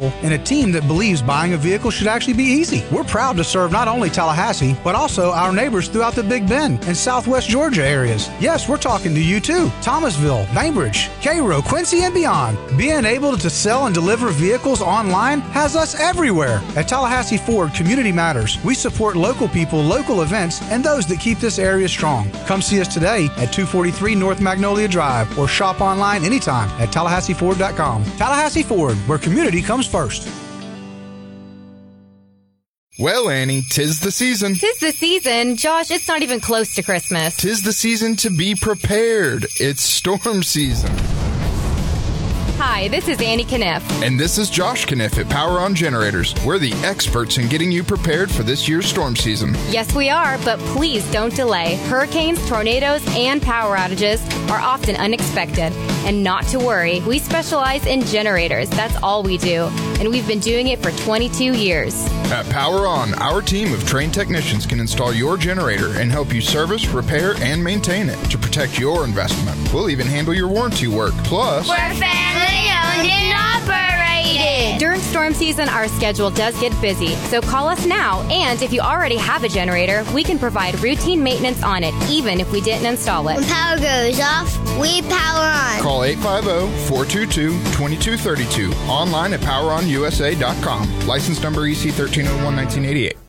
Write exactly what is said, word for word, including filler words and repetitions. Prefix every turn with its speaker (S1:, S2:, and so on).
S1: people and a team that believes buying a vehicle should actually be easy. We're proud to serve not only Tallahassee, but also our neighbors throughout the Big Bend and Southwest Georgia areas. Yes, we're talking to you too. Thomasville, Bainbridge, Cairo, Quincy, and beyond. Being able to sell and deliver vehicles online has us everywhere. At Tallahassee Ford, community matters. We support local people, local events, and those that keep this area strong. Come see us today at two forty-three North Magnolia Drive or shop online anytime at tallahassee ford dot com. Tallahassee Ford, where community comes first.
S2: Well, Annie, 'tis the season.
S3: 'Tis the season. Josh, it's not even close to Christmas.
S2: 'Tis the season to be prepared. It's storm season.
S3: Hi, this is Annie Kniff.
S2: And this is Josh Kniff at Power On Generators. We're the experts in getting you prepared for this year's storm season.
S3: Yes, we are, but please don't delay. Hurricanes, tornadoes, and power outages are often unexpected. And not to worry, we specialize in generators. That's all we do. And we've been doing it for twenty-two years.
S2: At Power On, our team of trained technicians can install your generator and help you service, repair, and maintain it to protect your investment. We'll even handle your warranty work. Plus,
S4: we're family owned and operated.
S3: During storm season, our schedule does get busy, so call us now. And if you already have a generator, we can provide routine maintenance on it, even if we didn't install it.
S4: When power goes off, we power on.
S2: Call eight five zero, four two two, two two three two. Online at power on u s a dot com. License number E C thirteen oh one, nineteen eighty-eight.